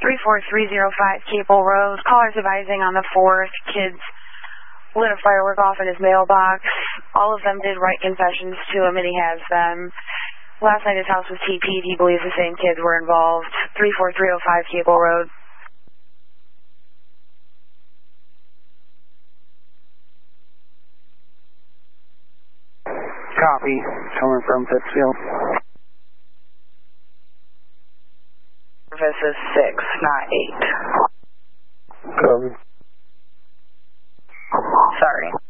34305 Cable Road. Caller's advising on the 4th. Kids lit a firework off in his mailbox. All of them did write confessions to him, and he has them. Last night his house was TP'd. He believes the same kids were involved. 34305 Cable Road. Copy. Coming from Pittsfield. Service is 6, not 8. Copy. Sorry.